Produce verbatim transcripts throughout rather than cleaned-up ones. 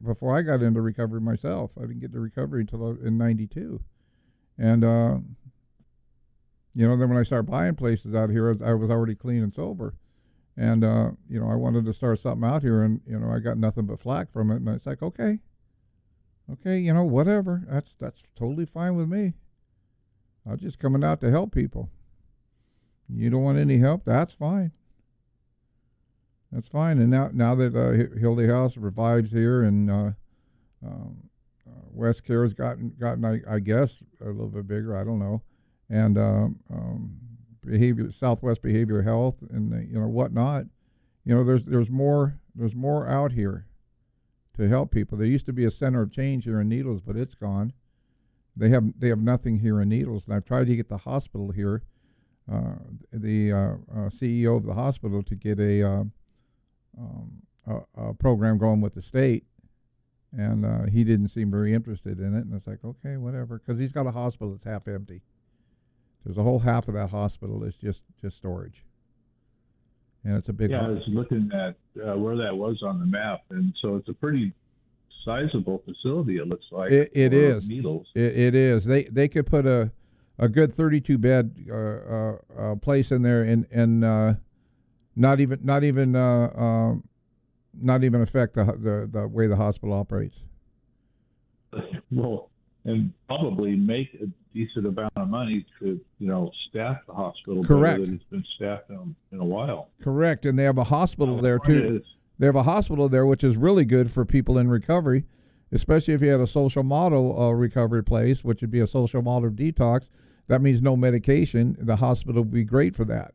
before I got into recovery myself. I didn't get to recovery until in ninety-two. And, uh, you know, then when I started buying places out here, I was already clean and sober. And, uh, you know, I wanted to start something out here, and, you know, I got nothing but flack from it. And it's like, okay, okay, you know, whatever. That's that's totally fine with me. I'm just coming out to help people. You don't want any help? That's fine. That's fine. And now now that uh, Hildy House revives here, and uh, um, uh, West Care has gotten, gotten I, I guess, a little bit bigger, I don't know. And um, um, behavior, Southwest Behavioral Health, and the, you know, whatnot. You know, there's there's more there's more out here to help people. There used to be a center of change here in Needles, but it's gone. They have they have nothing here in Needles, and I've tried to get the hospital here, uh, the uh, uh, C E O of the hospital, to get a, uh, um, a, a program going with the state, and uh, he didn't seem very interested in it. And it's like, okay, whatever, because he's got a hospital that's half empty. There's a whole half of that hospital is just, just storage. And it's a big Yeah, hospital. I was looking at uh, where that was on the map, and so it's a pretty sizable facility, it looks like. It, it is. Needles. It, it is. They they could put a a good thirty-two bed uh, uh, uh, place in there, and and uh, not even not even uh, uh, not even affect the, the the way the hospital operates. Well, and probably make a decent amount of money to, you know, staff the hospital Correct. better than it's been staffed in, in a while. Correct, and they have a hospital Well, there the point too. is- They have a hospital there, which is really good for people in recovery, especially if you had a social model uh, recovery place, which would be a social model detox. That means no medication. The hospital would be great for that.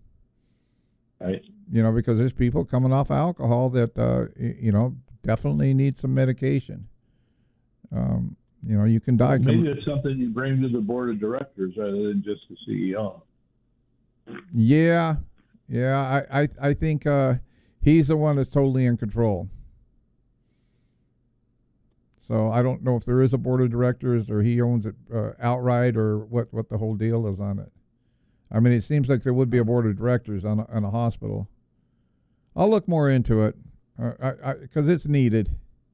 Right. You know, because there's people coming off alcohol that, uh, y- you know, definitely need some medication. Um, you know, you can die. Maybe com- it's something you bring to the board of directors rather than just the C E O. yeah, yeah. I, I, I think uh, he's the one that's totally in control. So I don't know if there is a board of directors or he owns it uh, outright, or what, what the whole deal is on it. I mean, it seems like there would be a board of directors on a, on a hospital. I'll look more into it because uh, it's needed.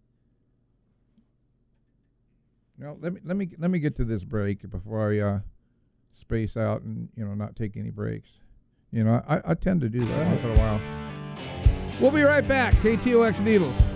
Now, let me let me let me get to this break before I uh, space out and, you know, not take any breaks. You know, I, I tend to do that once in a while. We'll be right back. K T O X Needles.